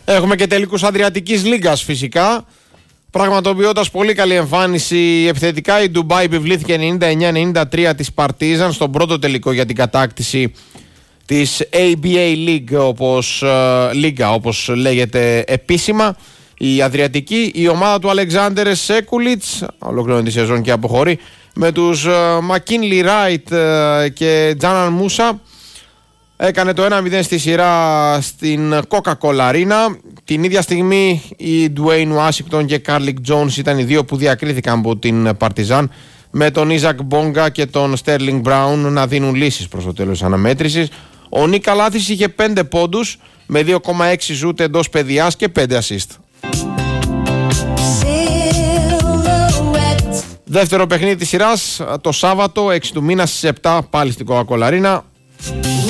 Έχουμε και τελικούς Αδριατικής Λίγκας φυσικά. Πραγματοποιώντας πολύ καλή εμφάνιση επιθετικά, η Ντουμπάι επιβλήθηκε 99-93 της Παρτίζαν στον πρώτο τελικό για την κατάκτηση της ABA League, όπως λέγεται επίσημα. Η Αδριατική, η ομάδα του Αλεξάνδερ Σέκουλιτς, ολοκληρώνει τη σεζόν και αποχωρεί, με τους Μακίνλι Ράιτ και Τζάναν Μούσα, έκανε το 1-0 στη σειρά στην Coca-Cola Arena. Την ίδια στιγμή οι Ντουέιν Ουάσιγκτον και Κάρλικ Τζόνς ήταν οι δύο που διακρίθηκαν από την Παρτιζάν, με τον Ιζακ Μπόγκα και τον Στέρλινγκ Μπράουν να δίνουν λύσεις προς το τέλος της αναμέτρησης. Ο Νίκα Λάθης είχε 5 πόντους με 2,6 σούτ εντός παιδιάς και 5 assist. Δεύτερο παιχνίδι της σειράς το Σάββατο 6 του μήνα στις 7 πάλι στην Coca-Cola Arena.